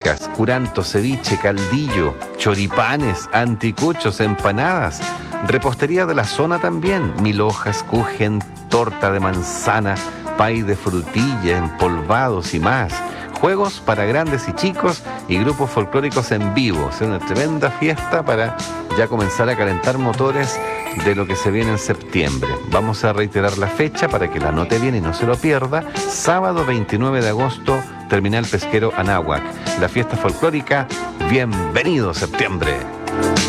folclóricas, curanto, ceviche, caldillo, choripanes, anticuchos, empanadas, repostería de la zona también, mil hojas, kuchen, torta de manzana, pay de frutilla, empolvados y más. Juegos para grandes y chicos y grupos folclóricos en vivo. Es una tremenda fiesta para ya comenzar a calentar motores de lo que se viene en septiembre. Vamos a reiterar la fecha para que la anote bien y no se lo pierda. Sábado 29 de agosto, Terminal Pesquero Anáhuac. La fiesta folclórica, bienvenido septiembre.